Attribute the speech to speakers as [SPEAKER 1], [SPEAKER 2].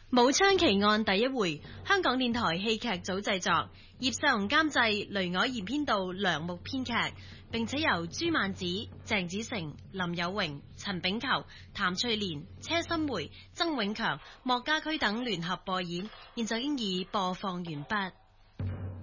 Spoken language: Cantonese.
[SPEAKER 1] 武昌奇案第一回，香港電台戲劇組製作，葉世雄監製，雷凱儀編導，梁木編劇，並且由朱曼子、鄭子誠、林有榮、陳炳球、譚翠蓮、車心梅、曾永強、莫家駒等聯合播演，現在已經已播放完畢。